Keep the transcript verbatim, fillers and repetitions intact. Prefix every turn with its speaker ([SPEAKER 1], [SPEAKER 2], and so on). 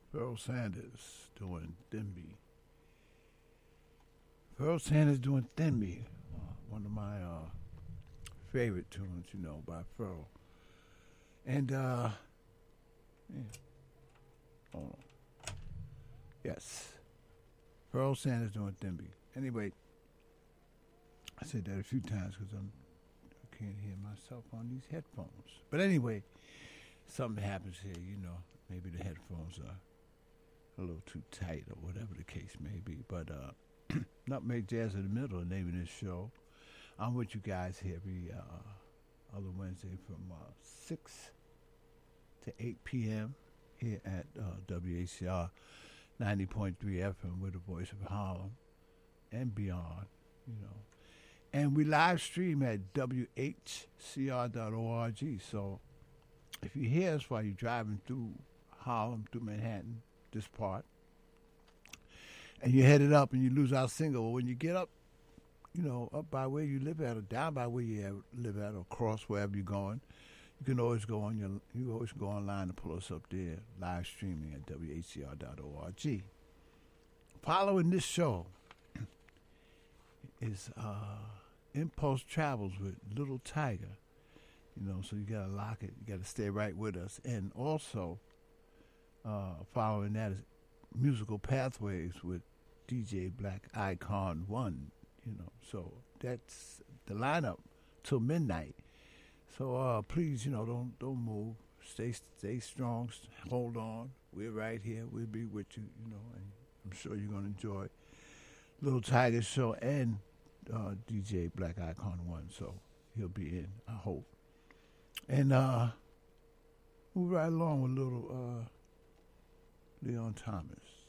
[SPEAKER 1] Pharoah Sanders doing Thimby. Pharoah Sanders doing Thimby. Uh, one of my uh, favorite tunes, you know, by Pharoah. And, uh, yeah. Hold on. Yes. Pharoah Sanders doing Thimby. Anyway, I said that a few times because I'm I can't hear myself on these headphones. But anyway, something happens here, you know. Maybe the headphones are a little too tight or whatever the case may be. But uh, Nutmeg Jazz in the Middle, the name of this show. I'm with you guys here every uh, other Wednesday from uh, six to eight p.m. here at uh, W H C R ninety point three F M with the voice of Harlem and beyond, you know. And we live stream at W H C R dot org. So if you hear us while you're driving through Harlem, through Manhattan, this part, and you headed up and you lose our single, well, when you get up, you know, up by where you live at or down by where you have, live at or across wherever you're going, you can always go on your you can always go online and pull us up there, live streaming at W H C R dot org. Following this show is uh, Impulse Travels with Little Tiger. You know, so you gotta lock it. You gotta stay right with us. And also, uh, following that is Musical Pathways with D J Black Icon One. You know, so that's the lineup till midnight. So uh, please, you know, don't don't move. Stay stay strong. Hold on. We're right here. We'll be with you. You know, and I'm sure you're gonna enjoy Little Tiger show and uh, D J Black Icon One. So he'll be in, I hope. And uh, move right along with little uh, Leon Thomas.